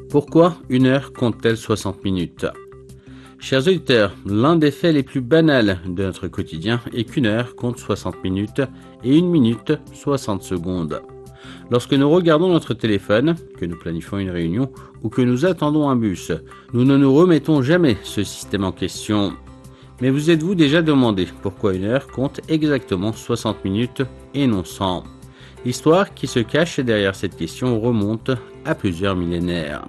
Pourquoi une heure compte-t-elle 60 minutes? Chers auditeurs, l'un des faits les plus banals de notre quotidien est qu'une heure compte 60 minutes et une minute 60 secondes. Lorsque nous regardons notre téléphone, que nous planifions une réunion ou que nous attendons un bus, nous ne nous remettons jamais ce système en question. Mais vous êtes-vous déjà demandé pourquoi une heure compte exactement 60 minutes et non 100? L'histoire qui se cache derrière cette question remonte à plusieurs millénaires.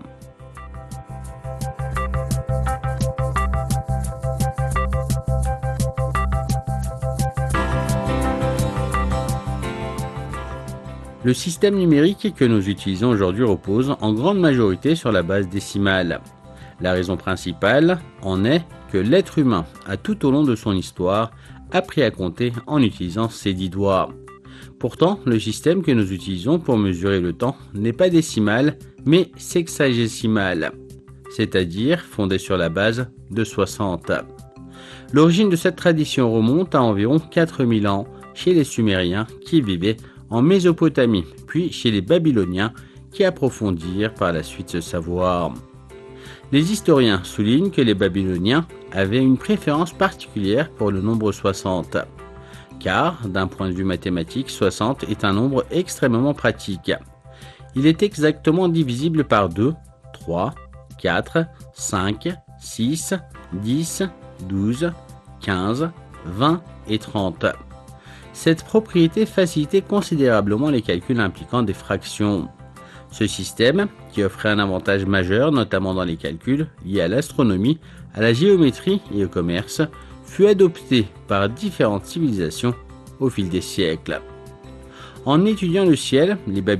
Le système numérique que nous utilisons aujourd'hui repose en grande majorité sur la base décimale. La raison principale en est que l'être humain a tout au long de son histoire appris à compter en utilisant ses 10 doigts. Pourtant, le système que nous utilisons pour mesurer le temps n'est pas décimal, mais sexagésimal, c'est-à-dire fondé sur la base de 60. L'origine de cette tradition remonte à environ 4000 ans chez les Sumériens qui vivaient en Mésopotamie, puis chez les Babyloniens qui approfondirent par la suite ce savoir. Les historiens soulignent que les Babyloniens avaient une préférence particulière pour le nombre 60, car d'un point de vue mathématique, 60 est un nombre extrêmement pratique. Il est exactement divisible par 2, 3, 4, 5, 6, 10, 12, 15, 20 et 30. Cette propriété facilitait considérablement les calculs impliquant des fractions. Ce système, qui offrait un avantage majeur notamment dans les calculs liés à l'astronomie, à la géométrie et au commerce, fut adopté par différentes civilisations au fil des siècles. En étudiant le ciel, les